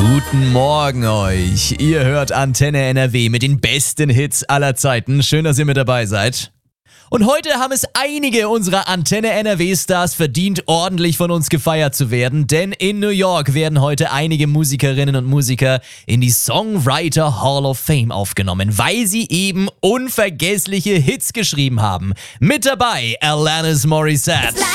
Guten Morgen euch. Ihr hört Antenne NRW mit den besten Hits aller Zeiten. Schön, dass ihr mit dabei seid. Und heute haben es einige unserer Antenne NRW-Stars verdient, ordentlich von uns gefeiert zu werden, denn in New York werden heute einige Musikerinnen und Musiker in die Songwriter Hall of Fame aufgenommen, weil sie eben unvergessliche Hits geschrieben haben. Mit dabei Alanis Morissette.